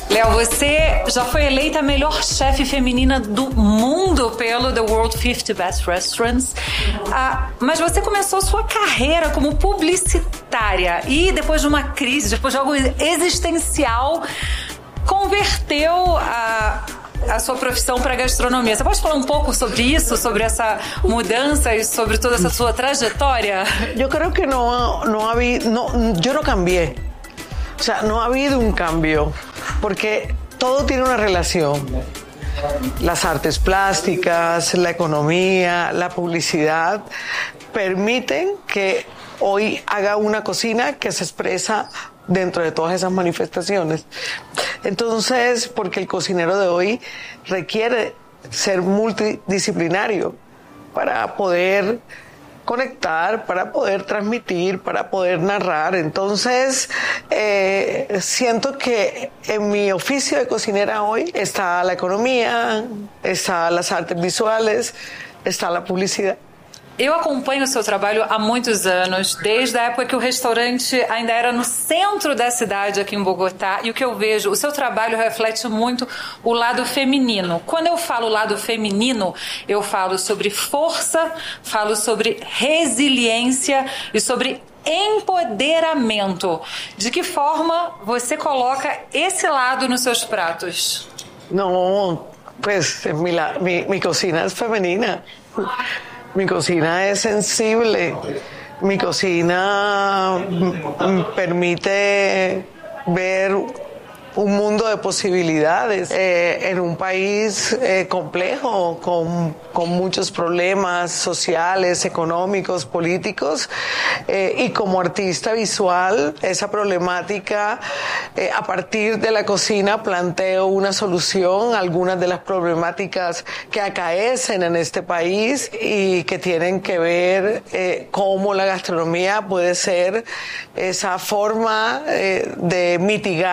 Léo, você já foi eleita a melhor chefe feminina do mundo pelo The World 50 Best Restaurants, mas você começou sua carreira como publicitária e depois de uma crise, depois de algo existencial, converteu a sua profissão para a gastronomia. Você pode falar um pouco sobre isso, sobre essa mudança e sobre toda essa sua trajetória? Yo creo que yo no cambié. O sea, no ha habido un cambio, porque todo tiene una relación. Las artes plásticas, la economía, la publicidad permiten que hoy haga una cocina que se expresa dentro de todas esas manifestaciones. Entonces, porque el cocinero de hoy requiere ser multidisciplinario para poder conectar, para poder transmitir, para poder narrar. Entonces, siento que en mi oficio de cocinera hoy está la economía, está las artes visuales, está la publicidad. Eu acompanho o seu trabalho há muitos anos, desde a época que o restaurante ainda era no centro da cidade aqui em Bogotá, e o que eu vejo, o seu trabalho reflete muito o lado feminino. Quando eu falo lado feminino, eu falo sobre força, falo sobre resiliência e sobre empoderamento. De que forma você coloca esse lado nos seus pratos? No, pues mi cocina es femenina. Mi cocina es sensible, mi cocina permite ver un mundo de posibilidades en un país complejo, con muchos problemas sociales, económicos, políticos, y como artista visual, esa problemática, a partir de la cocina planteo una solución a algunas de las problemáticas que acaecen en este país y que tienen que ver cómo la gastronomía puede ser esa forma de mitigar